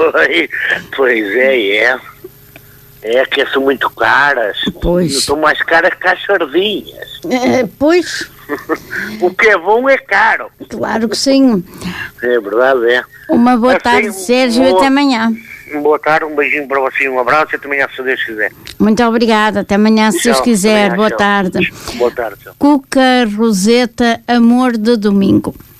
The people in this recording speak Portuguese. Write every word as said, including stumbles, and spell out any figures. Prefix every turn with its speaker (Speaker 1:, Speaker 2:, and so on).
Speaker 1: Pois, pois é, é. É que são muito caras.
Speaker 2: Pois.
Speaker 1: Estão mais caras que as sardinhas.
Speaker 2: É, pois.
Speaker 1: O que é bom é caro.
Speaker 2: Claro que sim.
Speaker 1: É verdade, é.
Speaker 2: Uma boa
Speaker 1: Assim,
Speaker 2: tarde, Sérgio,
Speaker 1: boa-
Speaker 2: até amanhã.
Speaker 1: Boa tarde, um beijinho para você, um abraço e até amanhã, se Deus quiser.
Speaker 2: Muito obrigada, até amanhã, se Deus
Speaker 1: Tchau,
Speaker 2: quiser.
Speaker 1: amanhã,
Speaker 2: Boa
Speaker 1: tchau.
Speaker 2: tarde.
Speaker 1: Boa tarde, tchau.
Speaker 2: Cuca Roseta, Amor de Domingo.